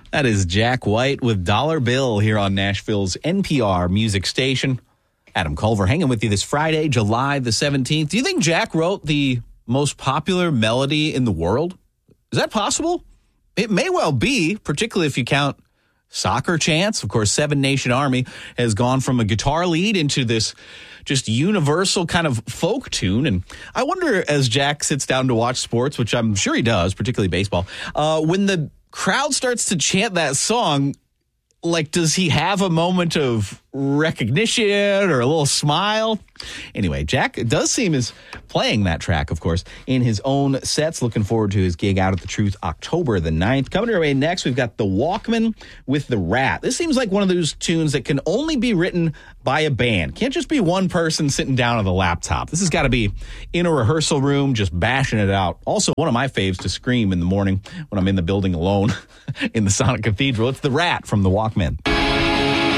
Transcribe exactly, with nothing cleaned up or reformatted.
That is Jack White with Dollar Bill here on Nashville's N P R music station. Adam Culver hanging with you this Friday, July the seventeenth. Do you think Jack wrote the most popular melody in the world? Is that possible? It may well be, particularly if you count Soccer Chants. Of course, Seven Nation Army has gone from a guitar lead into this just universal kind of folk tune. And I wonder, as Jack sits down to watch sports, which I'm sure he does, particularly baseball, uh, when the crowd starts to chant that song, like, does he have a moment of recognition or a little smile? Anyway, Jack does seem is playing that track, of course, in his own sets. Looking forward to his gig out at the Truth October the ninth. Coming our way next, we've got The Walkmen with The Rat. This seems like one of those tunes that can only be written by a band. Can't just be one person sitting down on the laptop. This has got to be in a rehearsal room, just bashing it out. Also, one of my faves to scream in the morning when I'm in the building alone in the Sonic Cathedral. It's The Rat from The Walkmen.